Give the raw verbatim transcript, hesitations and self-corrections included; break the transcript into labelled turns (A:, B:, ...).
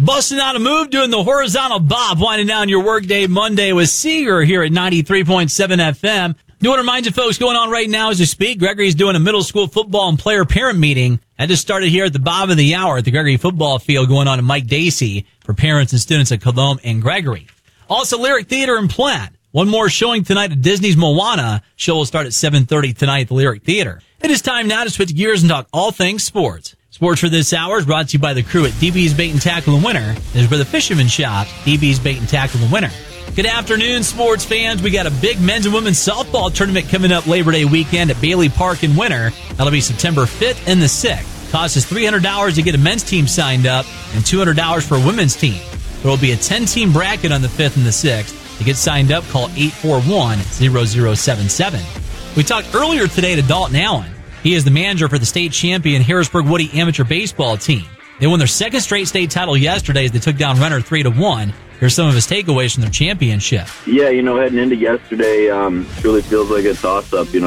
A: Busting out a move, doing the horizontal bob, winding down your workday Monday with Seeger here at ninety-three point seven F M. Do want to remind you folks, going on right now as we speak, Gregory's doing a middle school football and player parent meeting. That just started here at the bottom of the hour at the Gregory football field, going on in Mike Dacey for parents and students at Colombe and Gregory. Also, Lyric Theater in Platt. One more showing tonight at Disney's Moana. Show will start at seven thirty tonight at the Lyric Theater. It is time now to switch gears and talk all things sports. Sports for this hour is brought to you by the crew at D B's Bait and Tackle and Winter. This is where the fisherman shops, D B's Bait and Tackle and Winter. Good afternoon, sports fans. We got a big men's and women's softball tournament coming up Labor Day weekend at Bailey Park in Winter. That'll be September fifth and the sixth. Cost us three hundred dollars to get a men's team signed up and two hundred dollars for a women's team. There will be a ten-team bracket on the fifth and the sixth. To get signed up, call eight four one, zero zero seven seven. We talked earlier today to Dalton Allen. He is the manager for the state champion Harrisburg Woody amateur baseball team. They won their second straight state title yesterday as they took down Renner three to one. Here's some of his takeaways from their championship.
B: Yeah, you know, heading into yesterday, um, it really feels like a toss-up. You know,